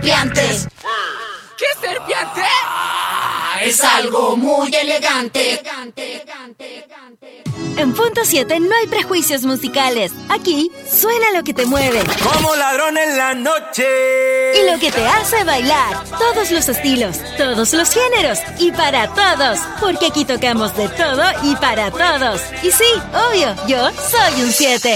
serpientes. ¿Qué serpiente? Es algo muy elegante. En Punto 7 no hay prejuicios musicales. Aquí suena lo que te mueve. Como ladrón en la noche. Y lo que te hace bailar. Todos los estilos, todos los géneros y para todos. Porque aquí tocamos de todo y para todos. Y sí, obvio, yo soy un 7.